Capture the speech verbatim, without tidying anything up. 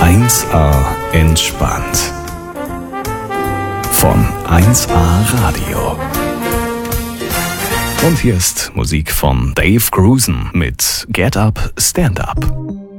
eins A entspannt. Von eins A Radio. Und hier ist Musik von Dave Grusin mit Get Up, Stand Up.